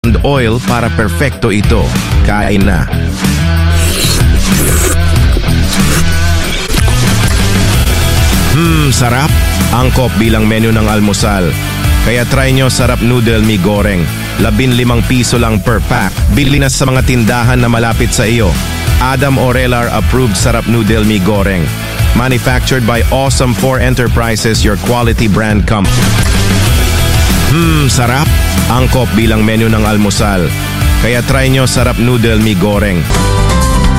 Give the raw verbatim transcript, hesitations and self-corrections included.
and oil para perfecto ito. Kain na. Hmm, sarap. Angkop bilang menu ng almusal. Kaya try nyo sarap noodle mi goreng. Labin limang piso lang per pack. Bili na sa mga tindahan na malapit sa iyo. Adam Orelar approved sarap noodle mi goreng. Manufactured by Awesome four Enterprises, your quality brand company. Hmm, sarap. Angkop bilang menu ng almusal. Kaya try nyo sarap noodle mi goreng.